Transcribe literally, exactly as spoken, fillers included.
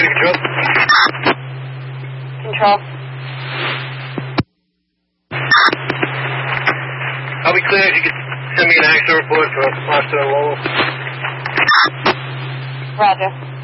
Control. Control. I'll be clear if you could send me an accident report for Foster and Lowell. Roger.